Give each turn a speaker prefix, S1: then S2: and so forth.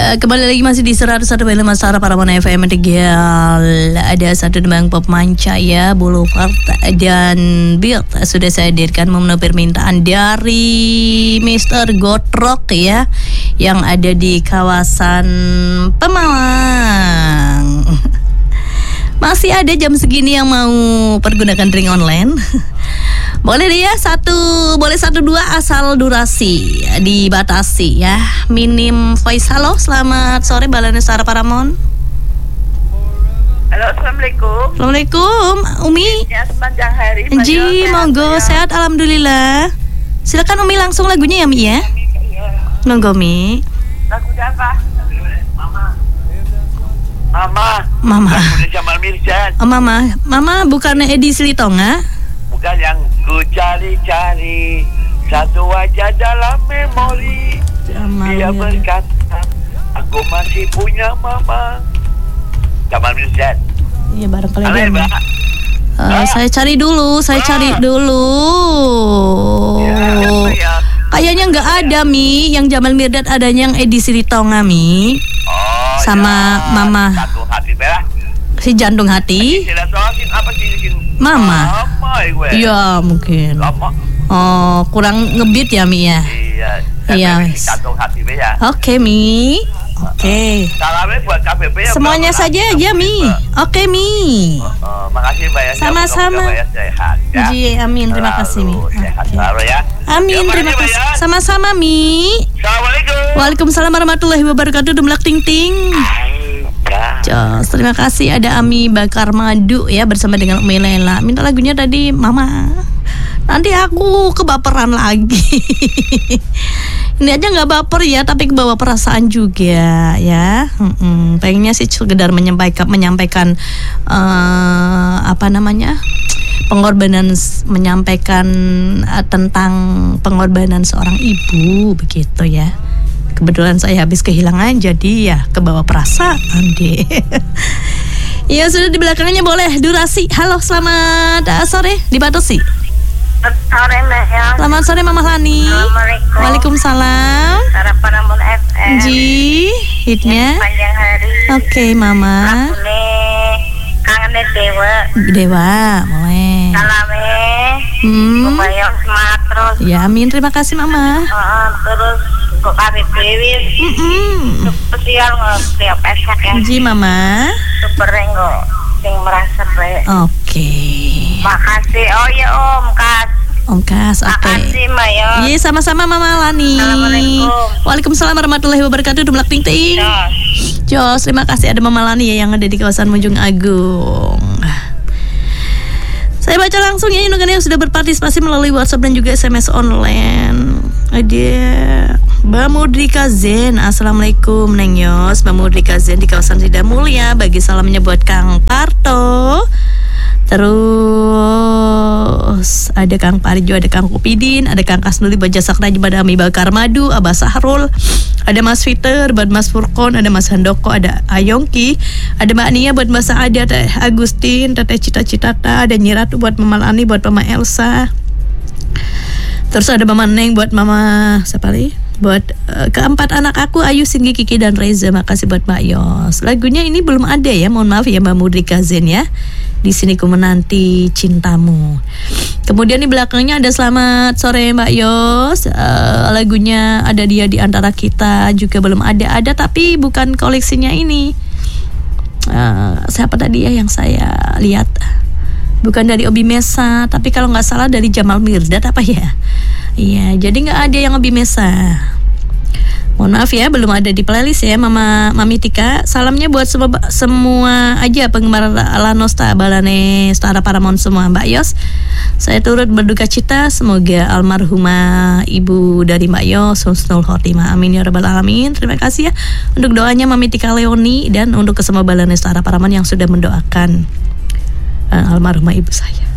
S1: Kembali lagi masih di 101.5 Suara Paramount FM Tegal. Ada satu tembang pop manca ya, Boulevard dan Build sudah saya hadirkan memenuhi permintaan dari Mr. Gotrok ya, yang ada di kawasan Pemalang. Masih ada jam segini yang mau pergunakan drink online. Boleh deh ya, boleh 1-2 asal durasi dibatasi ya. Minim voice. Halo, selamat sore Balane Suara Paramount.
S2: Halo, assalamualaikum.
S1: Assalamualaikum, Umi.
S2: Ya, sepanjang hari.
S1: Ji, monggo, sehat alhamdulillah. Silakan Umi langsung lagunya ya Mi ya. Monggo Mi.
S2: Lagunya apa?
S1: Mama.
S2: Lagunya Jamal Mirdad.
S1: Oh, Mama bukannya Edi Silitonga?
S2: Bukan, yang ku cari-cari satu wajah dalam memori. Dia berkata, aku masih punya mama. Jamal Mirdad.
S1: Iya, barangkali
S2: Halo,
S1: dia.
S2: Mbak.
S1: Saya cari dulu.
S2: Ya.
S1: Kayaknya nggak ada Mi, yang Jamal Mirdad adanya yang Edi Silitonga Mi.
S2: Oh,
S1: sama
S2: ya.
S1: Mama.
S2: Satu hati merah.
S1: Si jantung hati.
S2: Silaturahim apa sih?
S1: Mama.
S2: Lama gue.
S1: Iya mungkin.
S2: Lama.
S1: Oh, kurang ngebeat ya Mi ya.
S2: Iya.
S1: Iya.
S2: Jantung hati ya.
S1: Oke Mi. Oke.
S2: Salamnya buat KPP ya.
S1: Semuanya saja aja Mi. Oke Mi.
S2: Makasih Mbak ya.
S1: Sama-sama.
S2: Semoga Mbak ya sehat ya.
S1: Ji, amin. Terima kasih Mi.
S2: Sehat
S1: Oke.
S2: selalu ya.
S1: Amin,
S2: Ya,
S1: terima
S2: makasih,
S1: kasih.
S2: Mbak ya.
S1: Sama-sama Mi.
S2: Assalamualaikum.
S1: Waalaikumsalam warahmatullahi wabarakatuh. Demlak ting ting. Jos, terima kasih. Ada Ami Bakar Madu ya bersama dengan Umi Lela. Minta lagunya tadi Mama. Nanti aku kebaperan lagi. Ini aja nggak baper ya, tapi kebawa perasaan juga ya. Pengennya sih sekedar menyampaikan pengorbanan, menyampaikan tentang pengorbanan seorang ibu begitu ya. Kebetulan saya habis kehilangan, jadi ya kebawa perasaan deh. Ya sudah, di belakangnya boleh durasi. Halo, selamat sore, dibatasi.
S2: Sore Mbak ya.
S1: Selamat sore Mama Lani.
S2: Assalamualaikum.
S1: Waalaikumsalam.
S2: Suara Paramount FM.
S1: Ji, hitnya.
S2: Panjang hari.
S1: Oke Mama.
S2: Lagune kangen
S1: Dewa, boleh.
S2: Salame. Kebayang semangat terus.
S1: Ya amin, terima kasih Mama.
S2: Terus kok kami dewi. Spesial setiap esak ya.
S1: Ji Mama.
S2: Super enggo sing merasa baik.
S1: Oke.
S2: Makasih. Oh ya Om Kas.
S1: Oke.
S2: Makasih Mayo.
S1: Iya, sama-sama Mama Lani.
S2: Assalamualaikum.
S1: Waalaikumsalam warahmatullahi wabarakatuh. Demlak ting ting. Jos, terima kasih ada Mama Lani ya yang ada di kawasan Munjung Agung. Saya baca langsung ya undangan yang sudah berpartisipasi melalui WhatsApp dan juga SMS online. Ada Mbak Mudrika Zen. Assalamualaikum Neng Yos. Mbak Mudrika Zen di kawasan Sidamulia. Bagi salamnya buat Kang Parto. Terus ada Kang Parjo, ada Kang Kupidin, ada Kang Kasnuli buat jasa kerja, ada Ami Bakar Madu, Abah Sahrul, ada Mas Fiter, buat Mas Furkon, ada Mas Handoko, ada Ayongki, ada Mbak Nia buat Mbak Saada, Teh Agustin, Teteh Cita-Citata, ada Nyiratu buat Mama Lani, buat Mama Elsa. Terus ada Mama Neng buat Mama siapa lagi? Buat keempat anak aku, Ayu, Singgi, Kiki, dan Reza. Makasih buat Mbak Yos. Lagunya ini belum ada ya, mohon maaf ya Mbak Mudrika Zen ya. Di sini ku menanti cintamu. Kemudian di belakangnya ada selamat sore Mbak Yos. Lagunya ada dia di antara kita juga belum ada tapi bukan koleksinya ini. Siapa tadi ya yang saya lihat? Bukan dari Obi Mesa, tapi kalau nggak salah dari Jamal Mirdad apa ya? Iya, jadi nggak ada yang Obi Mesa. Mohon maaf ya, belum ada di playlist ya Mami Tika. Salamnya buat semua aja penggemar Lanosta, Balane Suara Paramount semua Mbak Yos. Saya turut berduka cita, semoga almarhumah ibu dari Mbak Yos husnul khotimah. Amin ya rabbal alamin. Terima kasih ya untuk doanya Mami Tika Leoni dan untuk semua Balane Suara Paramount yang sudah mendoakan almarhumah ibu saya.